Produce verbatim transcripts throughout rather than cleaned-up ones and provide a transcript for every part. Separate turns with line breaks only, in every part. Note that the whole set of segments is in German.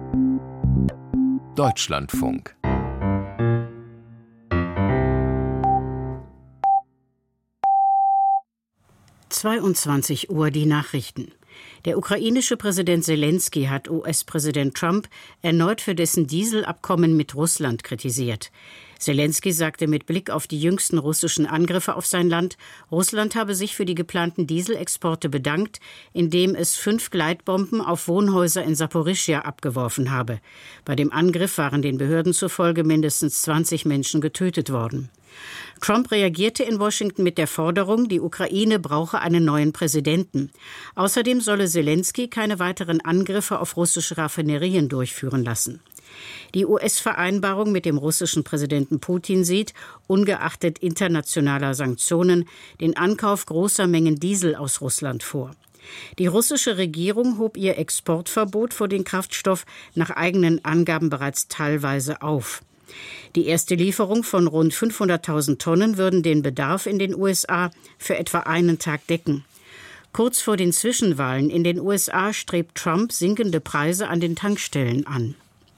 Deutschlandfunk.
zweiundzwanzig Uhr die Nachrichten. Der ukrainische Präsident Selenskyj hat U S-Präsident Trump erneut für dessen Dieselabkommen mit Russland kritisiert. Selenskyj sagte mit Blick auf die jüngsten russischen Angriffe auf sein Land, Russland habe sich für die geplanten Dieselexporte bedankt, indem es fünf Gleitbomben auf Wohnhäuser in Saporischschja abgeworfen habe. Bei dem Angriff waren den Behörden zufolge mindestens zwanzig Menschen getötet worden. Trump reagierte in Washington mit der Forderung, die Ukraine brauche einen neuen Präsidenten. Außerdem solle Selenskyj keine weiteren Angriffe auf russische Raffinerien durchführen lassen. Die U S-Vereinbarung mit dem russischen Präsidenten Putin sieht, ungeachtet internationaler Sanktionen, den Ankauf großer Mengen Diesel aus Russland vor. Die russische Regierung hob ihr Exportverbot für den Kraftstoff nach eigenen Angaben bereits teilweise auf. Die erste Lieferung von rund fünfhunderttausend Tonnen würden den Bedarf in den U S A für etwa einen Tag decken. Kurz vor den Zwischenwahlen in den U S A strebt Trump sinkende Preise an den Tankstellen an.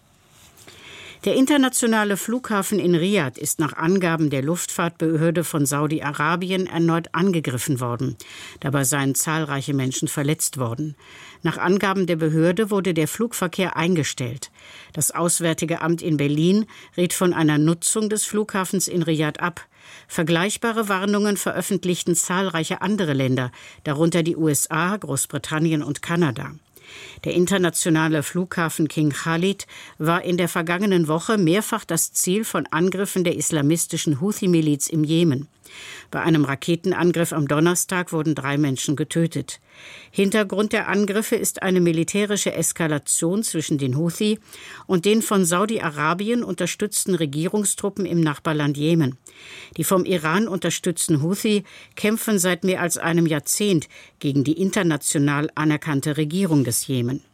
Der internationale Flughafen in Riad ist nach Angaben der Luftfahrtbehörde von Saudi-Arabien erneut angegriffen worden. Dabei seien zahlreiche Menschen verletzt worden. Nach Angaben der Behörde wurde der Flugverkehr eingestellt. Das Auswärtige Amt in Berlin rät von einer Nutzung des Flughafens in Riad ab. Vergleichbare Warnungen veröffentlichten zahlreiche andere Länder, darunter die U S A, Großbritannien und Kanada. Der internationale Flughafen King Khalid war in der vergangenen Woche mehrfach das Ziel von Angriffen der islamistischen Houthi-Miliz im Jemen. Bei einem Raketenangriff am Donnerstag wurden drei Menschen getötet. Hintergrund der Angriffe ist eine militärische Eskalation zwischen den Houthi und den von Saudi-Arabien unterstützten Regierungstruppen im Nachbarland Jemen. Die vom Iran unterstützten Houthi kämpfen seit mehr als einem Jahrzehnt gegen die international anerkannte Regierung des Jemen.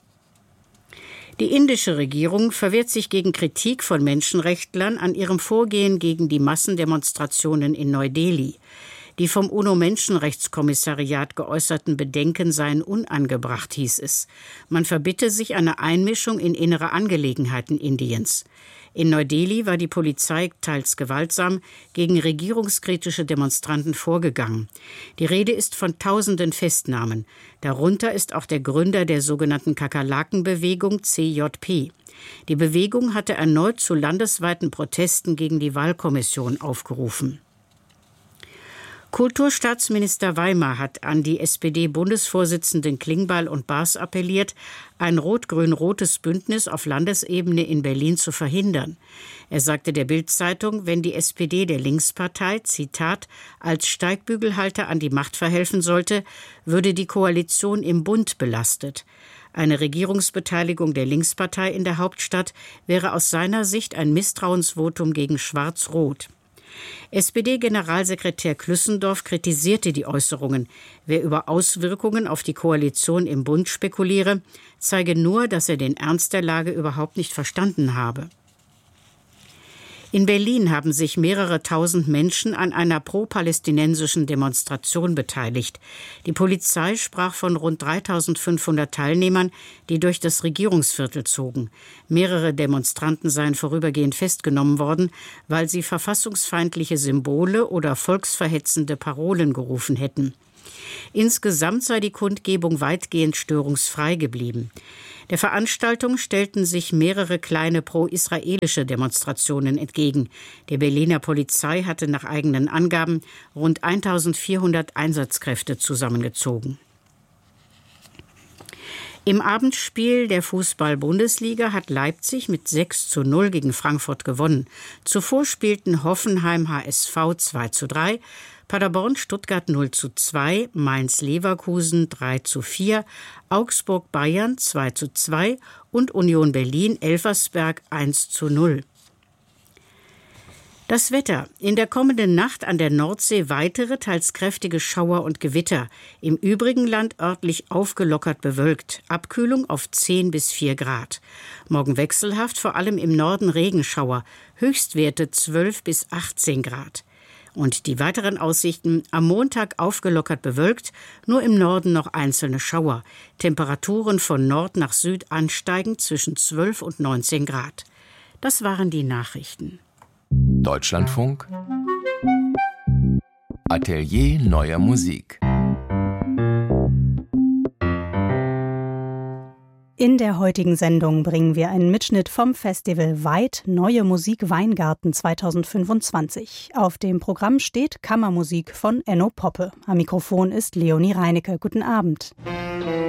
Die indische Regierung verwehrt sich gegen Kritik von Menschenrechtlern an ihrem Vorgehen gegen die Massendemonstrationen in Neu-Delhi. Die vom UNO-Menschenrechtskommissariat geäußerten Bedenken seien unangebracht, hieß es. Man verbitte sich eine Einmischung in innere Angelegenheiten Indiens. In Neu-Delhi war die Polizei teils gewaltsam gegen regierungskritische Demonstranten vorgegangen. Die Rede ist von tausenden Festnahmen. Darunter ist auch der Gründer der sogenannten Kakerlaken-Bewegung C J P. Die Bewegung hatte erneut zu landesweiten Protesten gegen die Wahlkommission aufgerufen. Kulturstaatsminister Weimer hat an die S P D-Bundesvorsitzenden Klingbeil und Baas appelliert, ein rot-grün-rotes Bündnis auf Landesebene in Berlin zu verhindern. Er sagte der Bild-Zeitung, wenn die S P D der Linkspartei, Zitat, als Steigbügelhalter an die Macht verhelfen sollte, würde die Koalition im Bund belastet. Eine Regierungsbeteiligung der Linkspartei in der Hauptstadt wäre aus seiner Sicht ein Misstrauensvotum gegen Schwarz-Rot. S P D-Generalsekretär Klüssendorf kritisierte die Äußerungen. Wer über Auswirkungen auf die Koalition im Bund spekuliere, zeige nur, dass er den Ernst der Lage überhaupt nicht verstanden habe. In Berlin haben sich mehrere tausend Menschen an einer pro-palästinensischen Demonstration beteiligt. Die Polizei sprach von rund dreitausendfünfhundert Teilnehmern, die durch das Regierungsviertel zogen. Mehrere Demonstranten seien vorübergehend festgenommen worden, weil sie verfassungsfeindliche Symbole oder volksverhetzende Parolen gerufen hätten. Insgesamt sei die Kundgebung weitgehend störungsfrei geblieben. Der Veranstaltung stellten sich mehrere kleine pro-israelische Demonstrationen entgegen. Die Berliner Polizei hatte nach eigenen Angaben rund eintausendvierhundert Einsatzkräfte zusammengezogen. Im Abendspiel der Fußball-Bundesliga hat Leipzig mit sechs zu null gegen Frankfurt gewonnen. Zuvor spielten Hoffenheim H S V zwei zu drei, Paderborn-Stuttgart null zu zwei, Mainz-Leverkusen drei zu vier, Augsburg-Bayern zwei zu zwei und Union Berlin-Elversberg eins zu null. Das Wetter. In der kommenden Nacht an der Nordsee weitere, teils kräftige Schauer und Gewitter. Im übrigen Land örtlich aufgelockert bewölkt. Abkühlung auf zehn bis vier Grad. Morgen wechselhaft, vor allem im Norden Regenschauer. Höchstwerte zwölf bis achtzehn Grad. Und die weiteren Aussichten: am Montag aufgelockert bewölkt, nur im Norden noch einzelne Schauer. Temperaturen von Nord nach Süd ansteigend zwischen zwölf und neunzehn Grad. Das waren die Nachrichten.
Deutschlandfunk Atelier neuer Musik.
In der heutigen Sendung bringen wir einen Mitschnitt vom Festival Weit Neue Musik Weingarten zweitausendfünfundzwanzig. Auf dem Programm steht Kammermusik von Enno Poppe. Am Mikrofon ist Leonie Reinecke. Guten Abend.